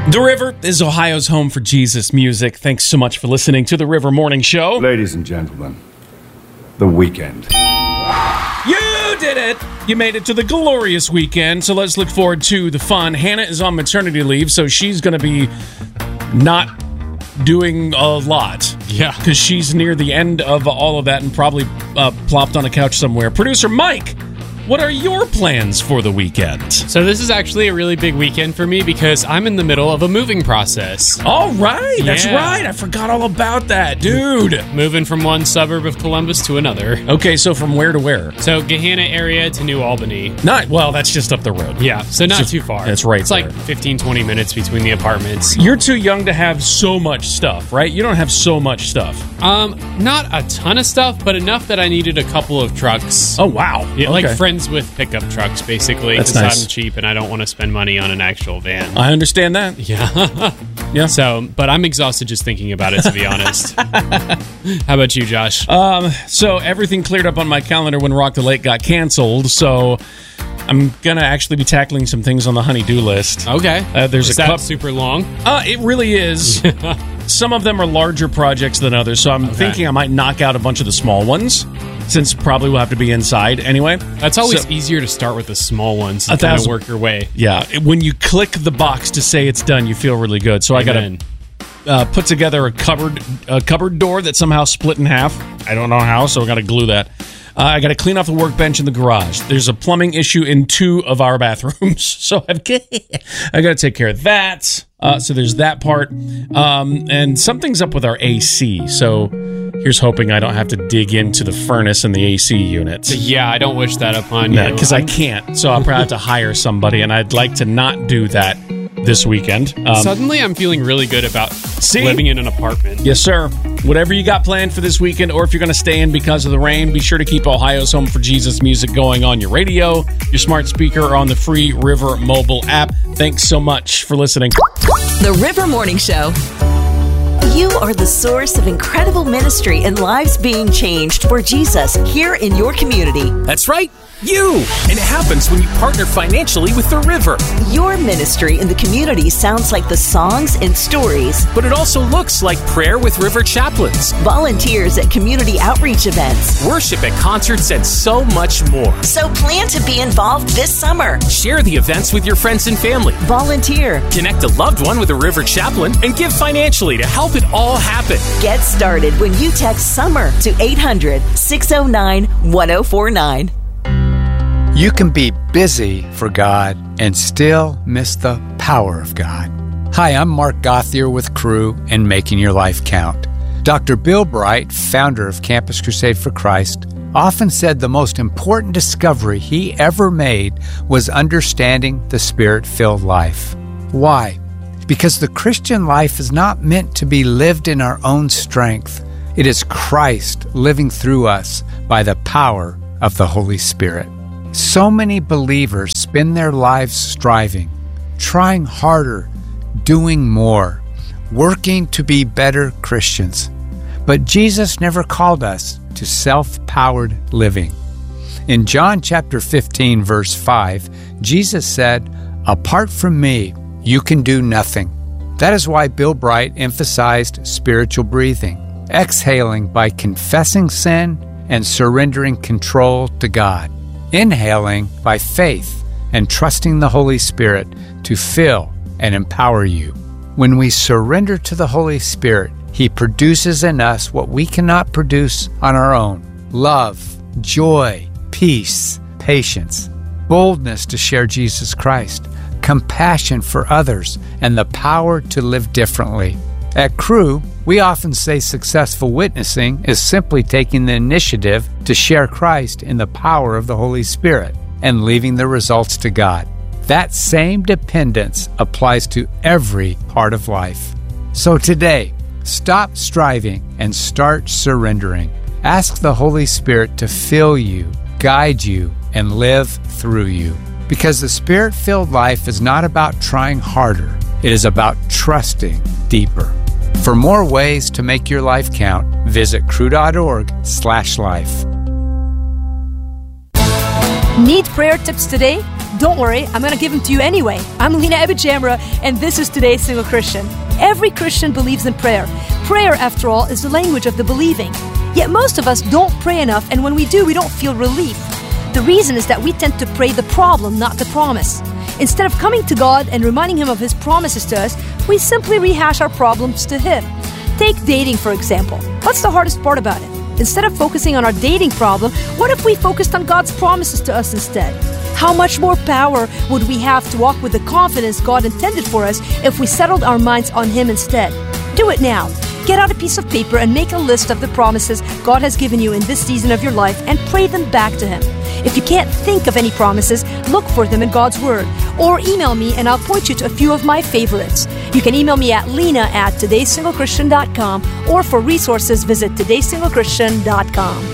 The River is Ohio's home for Jesus music. Thanks so much for listening to The River Morning Show. Ladies and gentlemen, the weekend. You did it! You made it to the glorious weekend, so let's look forward to the fun. Hannah is on maternity leave, so she's going to be not doing a lot. Yeah. Because she's near the end of all of that and probably plopped on a couch somewhere. Producer Mike, what are your plans for the weekend? So this is actually a really big weekend for me because I'm in the middle of a moving process. All right, that's Yeah. right. I forgot all about that, dude. Moving from one suburb of Columbus to another. Okay, so from where to where? So Gahanna area to New Albany. Well, that's just up the road. Yeah, so not too far. That's right It's there. like 15, 20 minutes between the apartments. You're too young to have so much stuff, right? You don't have so much stuff. Not a ton of stuff, but enough that I needed a couple of trucks. Oh, wow. Yeah, Okay. like friends with pickup trucks, basically. That's Because nice. I'm cheap and I don't want to spend money on an actual van. I understand that. Yeah. Yeah. So, but I'm exhausted just thinking about it, to be honest. How about you, Josh? So everything cleared up on my calendar when Rock the Lake got canceled, so I'm going to actually be tackling some things on the honey-do list. Okay. There's Is a that cup. super long? It really is. Some of them are larger projects than others, so I'm thinking I might knock out a bunch of the small ones, since probably we'll have to be inside anyway. That's always So- easier to start with the small ones to 1,000 kind of work your way. Yeah, when you click the box to say it's done, you feel really good. So I got Amen. to put together a cupboard door that somehow split in half. I don't know how, so I got to glue that. I got to clean off the workbench in the garage. There's a plumbing issue in 2 of our bathrooms, so I got to take care of that. So there's that part, and something's up with our AC. So here's hoping I don't have to dig into the furnace and the AC unit. Yeah, I don't wish that upon you. Because I can't, so I'll probably have to hire somebody, and I'd like to not do that this weekend. Suddenly I'm feeling really good about living in an apartment. Yes, sir. Whatever you got planned for this weekend, or if you're going to stay in because of the rain, be sure to keep Ohio's Home for Jesus music going on your radio, your smart speaker, or on the free River mobile app. Thanks so much for listening. The River Morning Show. You are the source of incredible ministry and lives being changed for Jesus here in your community. That's right, you! And it happens when you partner financially with the River. Your ministry in the community sounds like the songs and stories. But it also looks like prayer with River chaplains, Volunteers at community outreach events. worship at concerts, and so much more. So plan to be involved this summer. Share the events with your friends and family. Volunteer. Connect a loved one with a River chaplain and give financially to help it all happen. Get started when you text SUMMER to 800-609-1049. You can be busy for God and still miss the power of God. Hi, I'm Mark Gothier with Crew and Making Your Life Count. Dr. Bill Bright, founder of Campus Crusade for Christ, often said the most important discovery he ever made was understanding the Spirit-filled life. Why? Because the Christian life is not meant to be lived in our own strength. It is Christ living through us by the power of the Holy Spirit. So many believers spend their lives striving, trying harder, doing more, working to be better Christians. But Jesus never called us to self-powered living. In John chapter 15, verse 5, Jesus said, "Apart from me, you can do nothing." That is why Bill Bright emphasized spiritual breathing, exhaling by confessing sin and surrendering control to God, inhaling by faith and trusting the Holy Spirit to fill and empower you. When we surrender to the Holy Spirit, He produces in us what we cannot produce on our own: love, joy, peace, patience, boldness to share Jesus Christ, compassion for others, and the power to live differently. At Crew, we often say successful witnessing is simply taking the initiative to share Christ in the power of the Holy Spirit and leaving the results to God. That same dependence applies to every part of life. So today, stop striving and start surrendering. Ask the Holy Spirit to fill you, guide you, and live through you. Because the Spirit-filled life is not about trying harder. It is about trusting deeper. For more ways to make your life count, visit crew.org/life. Need prayer tips today? Don't worry, I'm going to give them to you anyway. I'm Lena Ebijamra, and this is Today's Single Christian. Every Christian believes in prayer. Prayer, after all, is the language of the believing. Yet most of us don't pray enough, and when we do, we don't feel relief. The reason is that we tend to pray the problem, not the promise. Instead of coming to God and reminding Him of His promises to us, we simply rehash our problems to Him. Take dating, for example. What's the hardest part about it? Instead of focusing on our dating problem, what if we focused on God's promises to us instead? How much more power would we have to walk with the confidence God intended for us if we settled our minds on Him instead? Do it now. Get out a piece of paper and make a list of the promises God has given you in this season of your life and pray them back to Him. If you can't think of any promises, look for them in God's Word. Or email me and I'll point you to a few of my favorites. You can email me at lena@todayssinglechristian.com, or for resources, visit todayssinglechristian.com.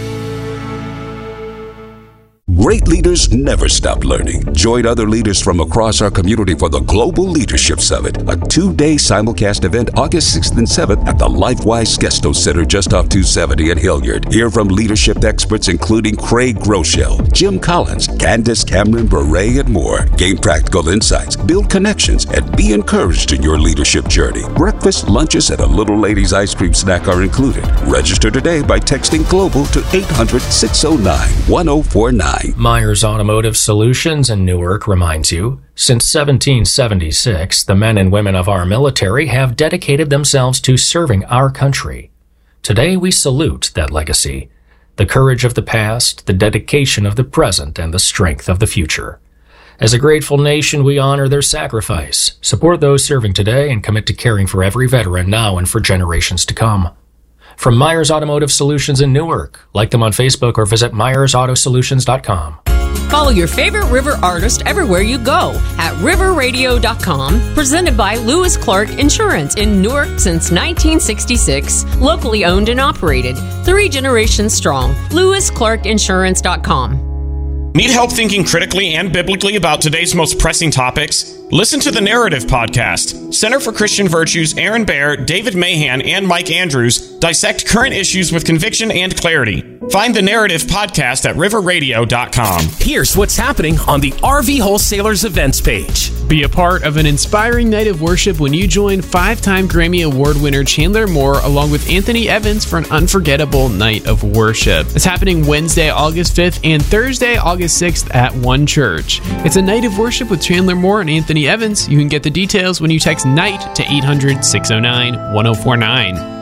Great leaders never stop learning. Join other leaders from across our community for the Global Leadership Summit, a 2-day simulcast event August 6th and 7th at the LifeWise Gesto Center just off 270 in Hilliard. Hear from leadership experts including Craig Groeschel, Jim Collins, Candace Cameron Bure, and more. Gain practical insights, build connections, and be encouraged in your leadership journey. Breakfast, lunches, and a Little Lady's ice cream snack are included. Register today by texting GLOBAL to 800-609-1049. Myers Automotive Solutions in Newark reminds you, since 1776, the men and women of our military have dedicated themselves to serving our country. Today we salute that legacy, the courage of the past, the dedication of the present, and the strength of the future. As a grateful nation, we honor their sacrifice, support those serving today, and commit to caring for every veteran now and for generations to come. From Myers Automotive Solutions in Newark. Like them on Facebook or visit MyersAutoSolutions.com. Follow your favorite River artist everywhere you go at riverradio.com. Presented by Lewis Clark Insurance in Newark since 1966. Locally owned and operated. 3 generations strong. LewisClarkInsurance.com. Need help thinking critically and biblically about today's most pressing topics? Listen to the Narrative Podcast. Center for Christian Virtues' Aaron Baer, David Mahan, and Mike Andrews dissect current issues with conviction and clarity. Find the Narrative Podcast at riverradio.com. Here's what's happening on the RV Wholesalers events page. Be a part of an inspiring night of worship when you join 5-time Grammy Award winner Chandler Moore along with Anthony Evans for an unforgettable night of worship. It's happening Wednesday, August 5th and Thursday, August 6th at One Church. It's a night of worship with Chandler Moore and Anthony Evans. You can get the details when you text NIGHT to 800-609-1049.